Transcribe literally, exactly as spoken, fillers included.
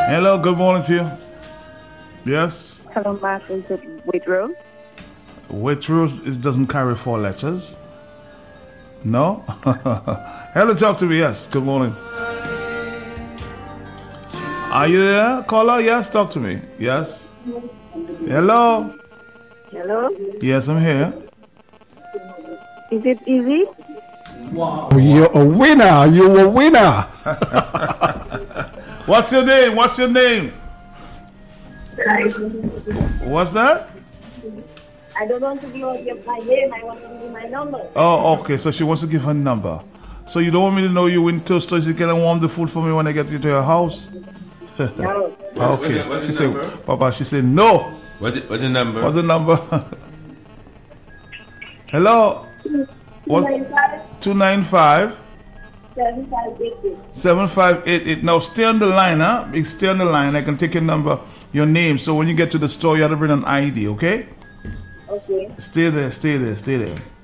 Hello, good morning to you. Yes? Hello, Master. Is it Waitrose? Waitrose it doesn't carry four letters. No? Hello, talk to me. Yes, good morning. Are you there, caller? Yes, talk to me. Yes. Hello? Hello? Yes, I'm here. Is it easy? Wow. You're a winner. You're a winner. What's your name? What's your name? What's that? I don't want to give my name. I want to give my number. Oh, okay. So she wants to give her number. So you don't want me to know you in toasters? You can warm the food for me when I get you to your house? No. Okay. What's, what's she the said, number? Papa, she said no. What's it? What's the number? What's the number? Hello? What's two nine five seven five eight eight. seven five eight eight. Now stay on the line, huh? Stay on the line. I can take your number, your name. So when you get to the store, you have to bring an I D, okay? Okay. Stay there, stay there, stay there.